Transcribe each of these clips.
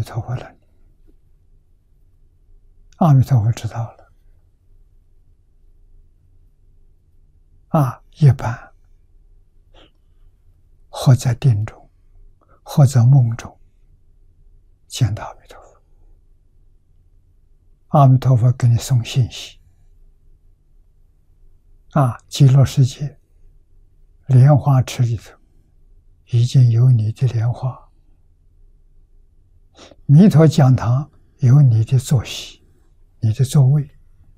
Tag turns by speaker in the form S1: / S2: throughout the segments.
S1: 陀佛那里。阿弥陀佛知道了，一般或在定中，或在梦中见到阿弥陀佛，阿弥陀佛给你送信息，极乐世界莲花池里头已经有你的莲花，弥陀讲堂有你的坐席，你的座位，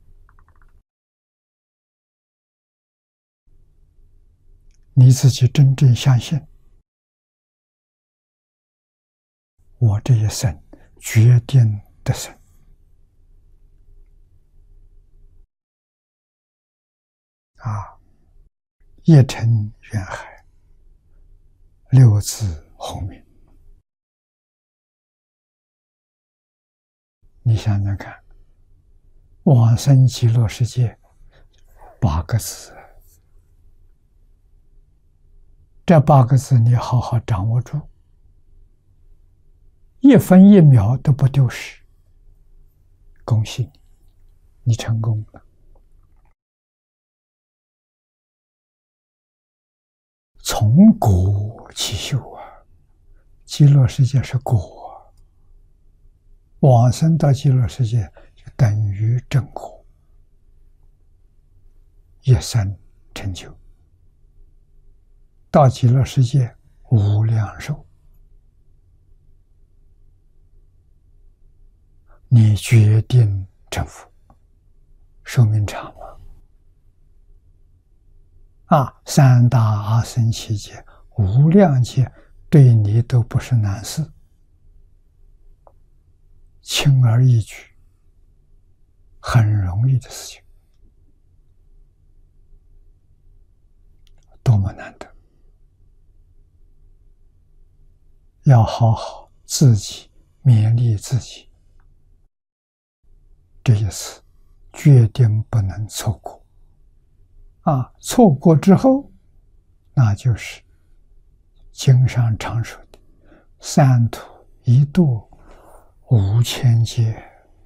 S1: 你自己真正相信，我这一生决定得生，一尘缘海，六字洪名。你想想看，往生极乐世界8个字，这8个字你好好掌握住，一分一秒都不丢失。恭喜你，你成功了。从果起修极乐世界是果，往生到极乐世界就等于正果，一生成就。到极乐世界无量寿，你决定成佛，寿命长吗？三大阿僧祇劫、无量劫对你都不是难事，轻而易举，很容易的事情，多么难得！要好好自己勉励自己，这一次决定不能错过。错过之后，那就是经上常说的三途一堕5000劫，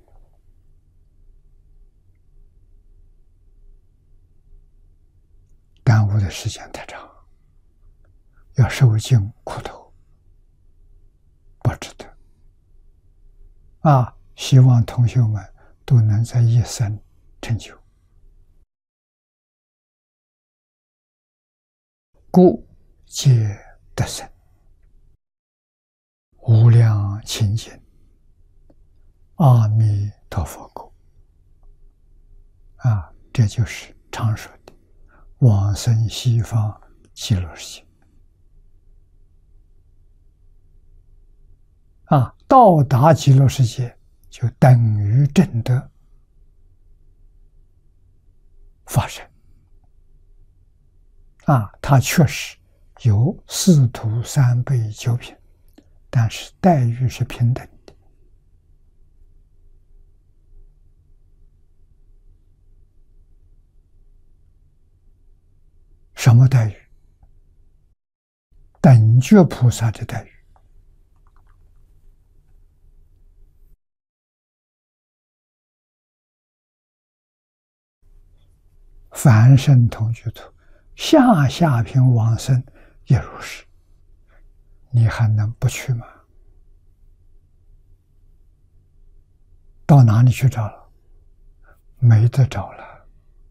S1: 耽误的时间太长，要受尽苦头，不值得。希望同学们都能在一生成就。故皆得生，无量清净阿弥陀佛果。这就是常说的往生西方极乐世界。到达极乐世界就等于证得法身。它确实有4土3辈9品，但是待遇是平等的。什么待遇？等觉菩萨的待遇。凡圣同居土，下品往生也如是，你还能不去吗？到哪里去找了？没得找了，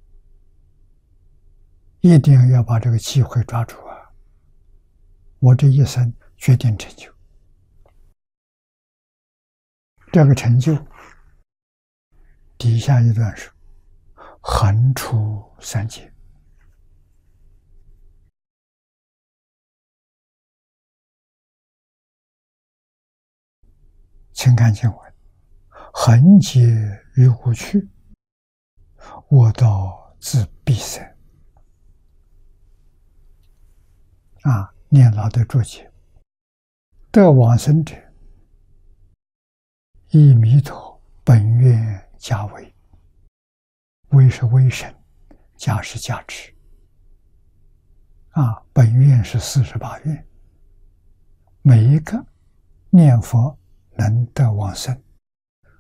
S1: 一定要把这个机会抓住我这一生决定成就，这个成就底下一段是横出3界。请看经文：横劫于无去，我道自必生。念老的注解：得往生者，以弥陀本愿加为，为是威神，加是加持。本愿是48愿，每一个念佛能得往生。